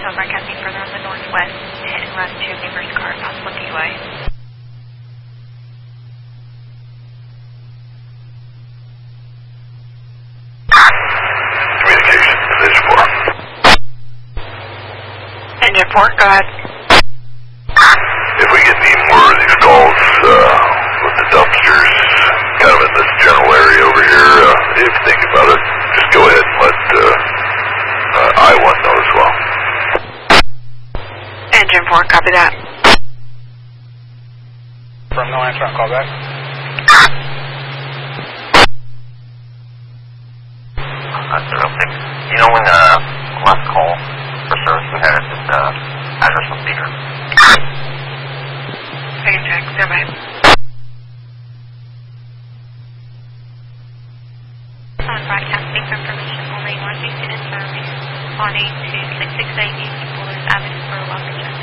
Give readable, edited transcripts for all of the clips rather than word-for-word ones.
details broadcasting further on the northwest, hit and run to neighbor's car, possible DUI. Communication, Engine 4. Engine 4, go ahead. If we get any more of these calls with the dumpsters kind of in this general area over here, if you think about it, just go ahead and let I-1 know as well. Engine 4, copy that. From no answer on callback. That's the real thing. You know when last call for service we had this address on speaker? Second check, stand by. On broadcasting for information only, Washington and Charlie on 82669 East Bullard Avenue for a welcome check.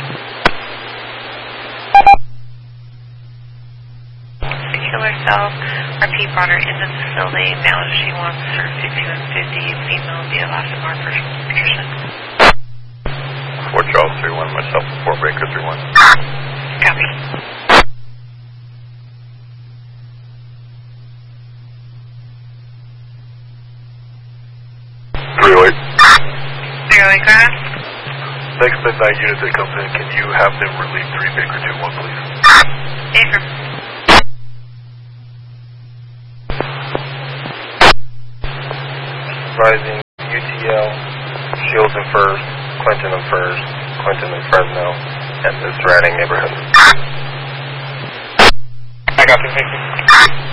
Secular cell repeat brought her in the facility. Now she wants her 5150 female via last and mark for Pearson. Fort Charles 31, myself, Fort Baker 31. Copy. Three-way class. Next midnight unit that comes in, can you have them relieve 3 Baker 2-1, please? Baker. Rising UTL, Shields and First, Clinton and First, Clinton and Fresno, and the surrounding neighborhood. I got 260.